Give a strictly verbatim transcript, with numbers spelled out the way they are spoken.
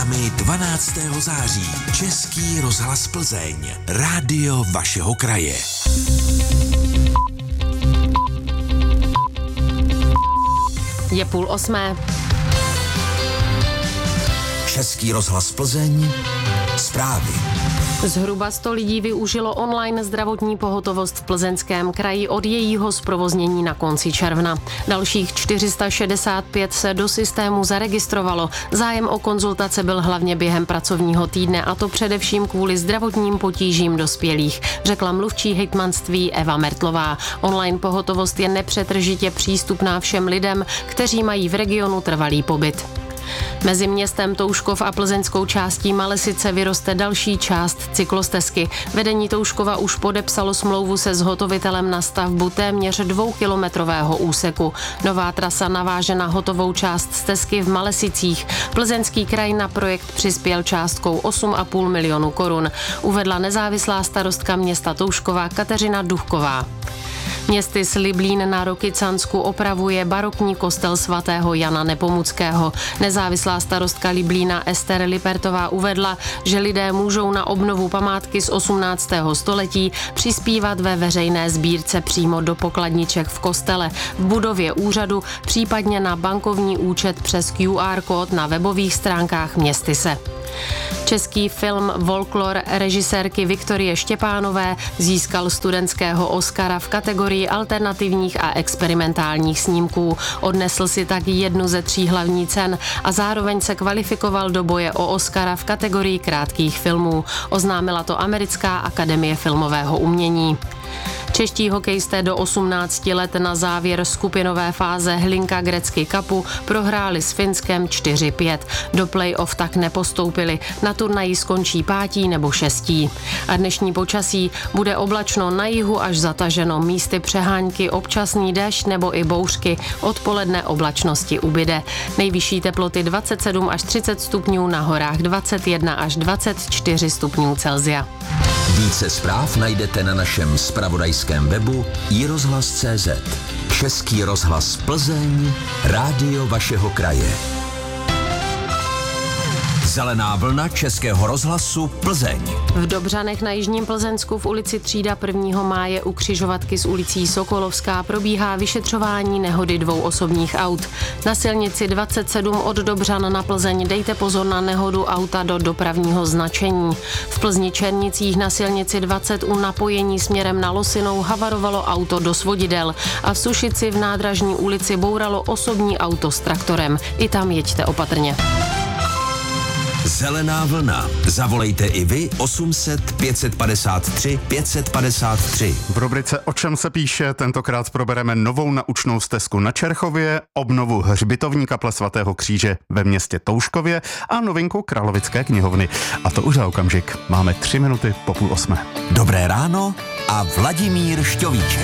námi dvanáctého září. Český rozhlas Plzeň. Rádio vašeho kraje. Je půl osmé. Český rozhlas Plzeň. Zprávy. Zhruba sto lidí využilo online zdravotní pohotovost v Plzeňském kraji od jejího zprovoznění na konci června. Dalších čtyři sta šedesát pět se do systému zaregistrovalo. Zájem o konzultace byl hlavně během pracovního týdne, a to především kvůli zdravotním potížím dospělých, řekla mluvčí hejtmanství Eva Mertlová. Online pohotovost je nepřetržitě přístupná všem lidem, kteří mají v regionu trvalý pobyt. Mezi městem Touškov a plzeňskou částí Malesice vyroste další část cyklostezky. Vedení Touškova už podepsalo smlouvu se zhotovitelem na stavbu téměř dvoukilometrového úseku. Nová trasa naváže na hotovou část stezky v Malesicích. Plzeňský kraj na projekt přispěl částkou osm a půl milionu korun, uvedla nezávislá starostka města Touškova Kateřina Duchková. Městys Liblín na Rokycansku opravuje barokní kostel svatého Jana Nepomuckého. Nezávislá starostka Liblína Ester Lipertová uvedla, že lidé můžou na obnovu památky z osmnáctého století přispívat ve veřejné sbírce přímo do pokladniček v kostele, v budově úřadu, případně na bankovní účet přes Q R kód na webových stránkách Městyse. Český film Folklor režisérky Viktorie Štěpánové získal studentského Oscara v kategorii alternativních a experimentálních snímků. Odnesl si tak jednu ze tří hlavních cen a zároveň se kvalifikoval do boje o Oscara v kategorii krátkých filmů. Oznámila to Americká akademie filmového umění. Čeští hokejisté do osmnácti let na závěr skupinové fáze Hlinka Gretzky Cupu prohráli s Finskem čtyři pět. Do play-off tak nepostoupili. Na turnaji skončí pátí nebo šestí. A dnešní počasí: bude oblačno na jihu až zataženo, místy přehánky, občasný déšť nebo i bouřky. Odpoledne oblačnosti ubyde. Nejvyšší teploty dvacet sedm až třicet stupňů, na horách dvacet jedna až dvacet čtyři stupňů Celsia. Více zpráv najdete na našem zpravodajském webu i rozhlas tečka cé zet. Český rozhlas Plzeň, rádio vašeho kraje. Zelená vlna Českého rozhlasu Plzeň. V Dobřanech na jižním Plzeňsku v ulici Třída prvního máje u křižovatky s ulicí Sokolovská probíhá vyšetřování nehody dvou osobních aut. Na silnici dvacet sedm od Dobřan na Plzeň dejte pozor na nehodu auta do dopravního značení. V Plzni Černicích na silnici dvacet u napojení směrem na Losinou havarovalo auto do svodidel a v Sušici v Nádražní ulici bouralo osobní auto s traktorem. I tam jeďte opatrně. Zelená vlna. Zavolejte i vy osm set pět set padesát tři pět set padesát tři. V rubrice O čem se píše tentokrát probereme novou naučnou stezku na Čerchově, obnovu hřbitovní kaple svatého Kříže ve městě Touškově a novinku Kralovické knihovny. A to už za okamžik. Máme tři minuty po půl osmé. Dobré ráno a Vladimír Šťovíček.